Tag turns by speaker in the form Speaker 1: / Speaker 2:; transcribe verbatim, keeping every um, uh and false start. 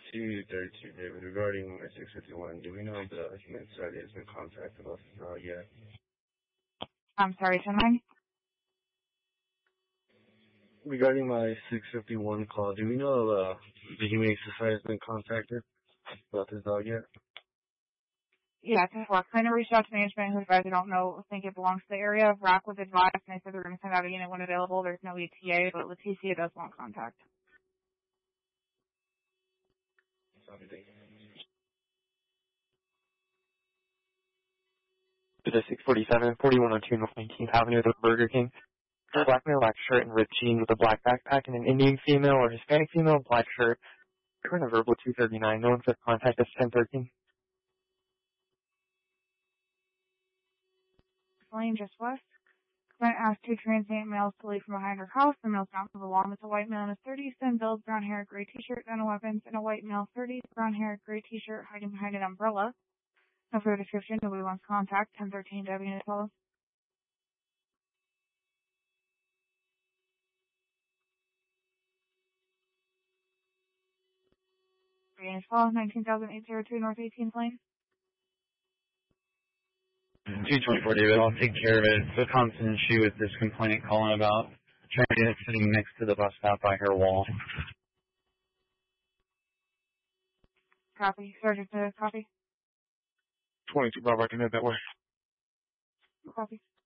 Speaker 1: two thirty-two, David. Regarding my six fifty-one, do we know if the human society has been contacted us uh, yet?
Speaker 2: I'm sorry, tonight?
Speaker 1: Regarding my six fifty-one call, do we know if uh, the Humane Society has been contacted about this dog yet?
Speaker 2: Yeah, it's a kind of reached out to management who advised I don't know, think it belongs to the area. Rock was advised, and they said they're going to send out a unit when available. There's no E T A, but Leticia does want contact.
Speaker 1: Something.
Speaker 3: To the six forty-seven, forty-one oh two North nineteenth Avenue, the Burger King. A black male, black shirt, and ripped jean with a black backpack, and an Indian female or Hispanic female, black shirt. Current a verbal two thirty-nine. No one said contact us ten thirteen.
Speaker 2: Lane just west. Client asked two transient males to leave from behind her house. The males bounced along with a white male in his thirties, thin build, brown hair, gray t-shirt, gun and weapons, and a white male, thirties, brown hair, gray t-shirt, hiding behind an umbrella. No further description. Nobody wants contact. ten thirteen W unit follows. Unit follows nineteen thousand eight hundred two North eighteenth Lane.
Speaker 4: two twenty-four, David. I'll take care of it. It's the constant issue with this complaint calling about Trinity sitting next to the bus stop by her wall.
Speaker 2: Copy. Sergeant, uh, copy.
Speaker 5: twenty-two, Bob, I can head that way.
Speaker 2: Copy.